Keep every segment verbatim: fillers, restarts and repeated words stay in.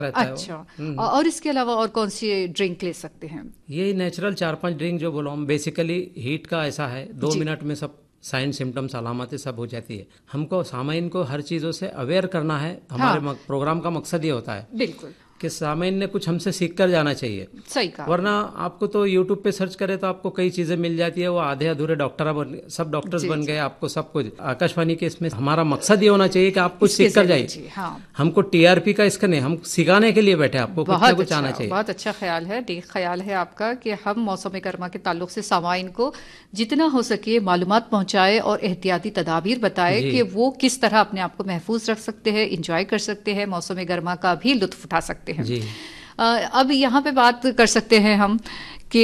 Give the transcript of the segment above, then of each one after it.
रहता है अच्छा। वो। और इसके अलावा और कौन सी ड्रिंक ले सकते हैं? यही नेचुरल चार पांच ड्रिंक जो बोला हम, बेसिकली हीट का ऐसा है दो जी। मिनट में सब साइन सिम्टम्स अलामतें सब हो जाती है। हमको सामाइन को हर चीज़ों से अवेयर करना है। हमारे हाँ, मक- प्रोग्राम का मकसद ये होता है बिल्कुल कि सामाइन ने कुछ हमसे सीख कर जाना चाहिए। सही कहा वरना आपने। आपको तो यूट्यूब पे सर्च करे तो आपको कई चीज़ें मिल जाती है, वो आधे अधूरे डॉक्टर बन सब डॉक्टर्स जी बन जी, गए, आपको सब कुछ। आकाशवाणी के इसमें हमारा मकसद ये होना चाहिए कि आप कुछ इसके सीख कर जरिए जाइए। जी हाँ। हमको टीआरपी का इसका नहीं, हम सिखाने के लिए बैठे हैं, आपको कुछ ना बहुत कुछ आना अच्छा, चाहिए। बहुत अच्छा ख्याल है, नेक ख्याल है आपका कि हम मौसम गर्मा के ताल्लुक से सामाइन को जितना हो सके मालूमात पहुंचाए और एहतियाती तदाबीर बताए जी कि वो किस तरह अपने आप को महफूज रख सकते हैं, इंजॉय कर सकते हैं, मौसम गर्मा का भी लुत्फ उठा सकते हैं। जी अ, अब यहाँ पे बात कर सकते हैं हम कि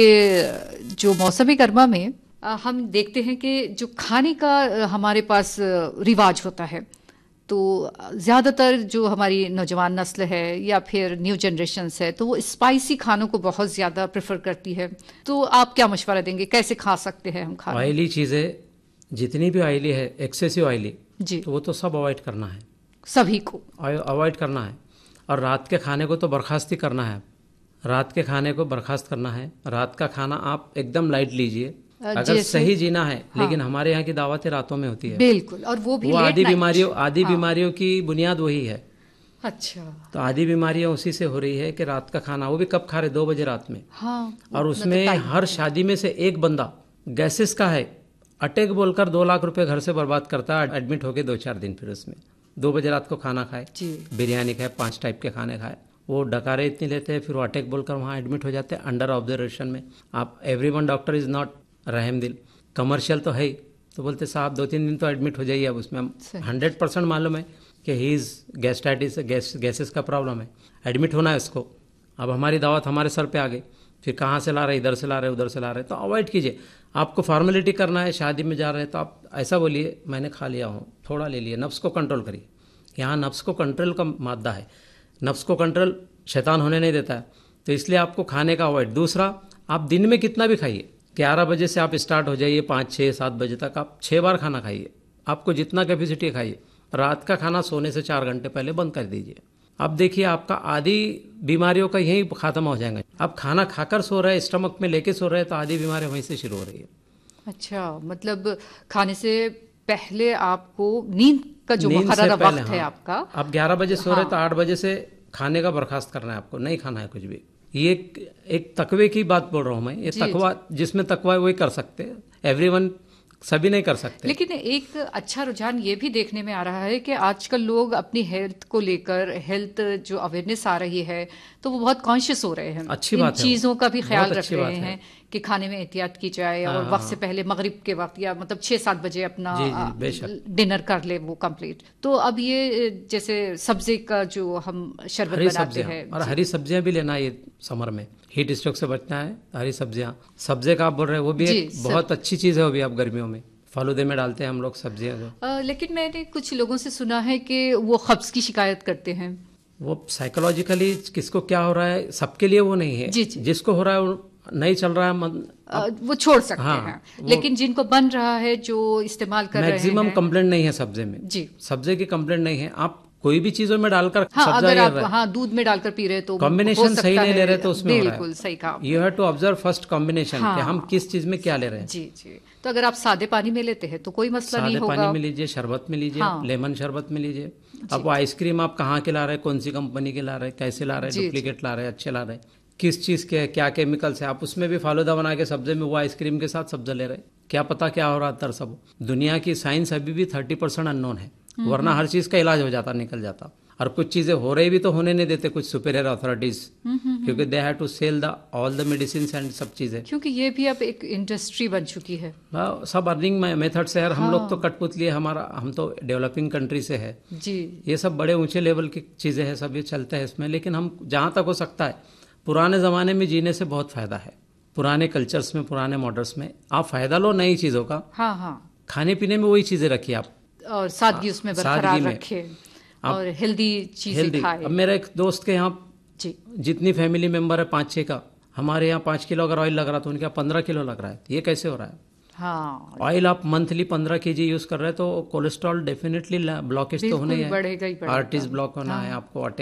जो मौसम गर्मा में अ, हम देखते हैं कि जो खाने का अ, हमारे पास अ, रिवाज होता है, तो ज़्यादातर जो हमारी नौजवान नस्ल है या फिर न्यू जनरेशन्स है तो वो स्पाइसी खानों को बहुत ज़्यादा प्रेफर करती है। तो आप क्या मशवरा देंगे, कैसे खा सकते हैं हम खाना? ऑयली चीज़ें जितनी भी ऑयली है, एक्सेसिव ऑयली, जी, तो वो तो सब अवॉइड करना है, सभी को। अवॉइड करना है। और रात के खाने को तो बर्खास्त ही करना है। रात के खाने को बर्खास्त करना है। रात का खाना आप एकदम लाइट लीजिए अ, अगर जैसे सही जीना है। हाँ, लेकिन हमारे यहाँ की दावतें रातों में होती है। बिल्कुल, और वो भी वो लेट आदि नाइट। बीमारियों आदि हाँ, बीमारियों की बुनियाद वही है। अच्छा। तो आदि बीमारियां उसी से हो रही है कि रात का खाना, वो भी कब खा रहे, दो बजे रात में। हाँ, और उतना तो उसमें टाइम हर है। शादी में से एक बंदा गैसेस का है, अटैक बोलकर दो लाख रुपए घर से बर्बाद करता है, एडमिट होके दो चार दिन, फिर उसमें दो बजे रात को खाना खाए, जी, बिरयानी खाए, पांच टाइप के खाने खाए, वो डकारे इतनी लेते हैं, फिर वो अटैक बोलकर वहाँ एडमिट हो जाते हैं अंडर ऑब्जर्वेशन में। आप every one doctor is not रहम दिल, कमर्शियल तो है ही, तो बोलते साहब दो तीन दिन तो एडमिट हो जाइए। अब उसमें हम सही। हंड्रेड परसेंट मालूम है कि he is gastritis, gas gases का प्रॉब्लम है, एडमिट होना है उसको। अब हमारी दावत हमारे सर पे आ गई, फिर कहाँ से ला रहे, इधर से ला रहे, उधर से ला रहे, तो अवॉइड कीजिए। आपको फॉर्मेलिटी करना है, शादी में जा रहे हैं तो आप ऐसा बोलिए मैंने खा लिया हूँ, थोड़ा ले लिए, नफ्स को कंट्रोल करिए। यहाँ नफ्स को कंट्रोल का मादा है, नफ्स को कंट्रोल शैतान होने नहीं देता है, तो इसलिए आपको खाने का अवॉइड। दूसरा, आप दिन में कितना भी खाइए, ग्यारह बजे से आप स्टार्ट हो जाइए, पाँच छः सात बजे तक आप छः बार खाना खाइए, आपको जितना कैपेसिटी खाइए। रात का खाना सोने से चार घंटे पहले बंद कर दीजिए। अब देखिए आपका आदि बीमारियों का यही खत्म हो जाएगा। अब खाना खाकर सो रहे, स्टमक में लेके सो रहे, तो आदि बीमारियां वहीं से शुरू हो रही है। अच्छा, मतलब खाने से पहले आपको नींद का जो नींद से मुकर्रर पहले, वक्त है हाँ, आपका, आप ग्यारह बजे सो रहे तो हाँ, आठ बजे से खाने का बर्खास्त करना है, आपको नहीं खाना है कुछ भी। ये एक, एक तकवे की बात बोल रहा हूँ मैं, ये जी तकवा, जी। जिसमें तकवा है वही कर सकते हैं, एवरीवन सभी नहीं कर सकते। लेकिन एक अच्छा रुझान ये भी देखने में आ रहा है कि आजकल लोग अपनी हेल्थ को लेकर, हेल्थ जो अवेयरनेस आ रही है तो वो बहुत कॉन्शियस हो रहे हैं, अच्छी इन बात है, वो चीज़ों का भी ख्याल बहुत रख अच्छी रहे बात है। हैं कि खाने में एहतियात की जाए हाँ और हाँ वक्त से हाँ, पहले मगरिब के वक्त या मतलब छः सात बजे अपना जी जी बेशक। डिनर कर ले वो कंप्लीट। तो अब ये जैसे सब्जी का जो हम शरबत हरी बनाते सब्जियां, हैं और जी, हरी सब्जियां भी लेना है ये समर में, हीट स्ट्रोक से बचना है। हरी सब्जियां, सब्जे का आप बोल रहे हैं, वो भी जी एक सब। बहुत अच्छी चीज़ है, वो भी आप गर्मियों में फालूदे में डालते हैं हम लोग सब्जियां जो। अ, लेकिन मैंने कुछ लोगों से सुना है कि वो कब्ज की शिकायत करते हैं। वो साइकोलॉजिकली किसको क्या हो रहा है, सबके लिए वो नहीं है। जी जी। जिसको हो रहा है वो नहीं चल रहा है मन, अ, अब वो छोड़ सकते हाँ, हैं, वो लेकिन जिनको बन रहा है, जो इस्तेमाल कर रहे मैक्सिमम हैं। कंप्लेंट नहीं है सब्जे में, जी सब्जे की कंप्लेंट नहीं है। आप कोई भी चीज़ों में डालकर हाँ, सब्जा अगर ये आप रहा है, हाँ दूध में डालकर पी रहे तो हो कॉम्बिनेशन सही सकता नहीं है। ले रहे तो उसमें हो रहा बिल्कुल सही कहा है। यू आपने। Have to observe first combination कि हम हाँ किस चीज़ में क्या ले रहे हैं। जी जी, तो अगर आप सादे पानी में लेते हैं तो कोई मसला नहीं सादे पानी होगा। में लीजिए, शरबत में लीजिए, आप हाँ लेमन शरबत में लीजिए। जी अब वो आइसक्रीम आप कहाँ के ला रहे हैं, कौन सी कंपनी के ला रहे हैं, कैसे ला रहे हैं, जी जी। डुप्लीकेट ला रहे हैं, अच्छे ला रहे हैं, किस चीज़ के हैं, क्या केमिकल्स है, आप उसमें भी फालूदा बना के सब्जे में वो आइसक्रीम के साथ सब्जा ले रहे हैं, क्या पता क्या हो रहा है। सब दुनिया की साइंस अभी भी थर्टी परसेंट अननोन है, वरना हर चीज़ का इलाज हो जाता, निकल जाता। और कुछ चीज़ें हो रही भी तो होने नहीं देते कुछ सुपीरियर अथॉरिटीज़, क्योंकि they have to cell the all the medicine and सब चीज़ें। क्योंकि ये भी अब एक इंडस्ट्री बन चुकी है। हाँ, सब अर्निंग मेथड से है। हम लोग तो हाँ कठपुतली है, हमारा, हम तो डेवलपिंग कंट्री से है। जी ये सब बड़े ऊंचे लेवल की चीज़ें हैं, सब ये चलते हैं इसमें। लेकिन हम जहाँ तक हो सकता है, पुराने ज़माने में जीने से बहुत फ़ायदा है। पुराने कल्चर्स में, पुराने मॉडल्स में आप फ़ायदा लो नई चीज़ों का। हाँ हाँ, खाने पीने में वही चीज़ें रखिए आप, और सादगी उसमें बरकरार सादगी में रखे आप और हेल्दी चीजें हेल्दी। खाए। अब मेरा एक दोस्त के यहाँ जी जितनी फैमिली मेंबर है पाँच छः का, हमारे यहाँ पाँच किलो अगर ऑयल लग रहा तो उनके यहाँ पंद्रह किलो लग रहा है। ये कैसे हो रहा है? हाँ, ऑयल आप मंथली पंद्रह के जी यूज़ कर रहे हैं तो कोलेस्ट्रॉल डेफिनेटली ब्लॉकेज तो होना ही बिल्कुल है, बढ़ेगा ही बढ़ेगा। आर्टरीज ब्लॉक होना है, हाँ आपको अटैक,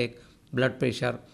ब्लड प्रेशर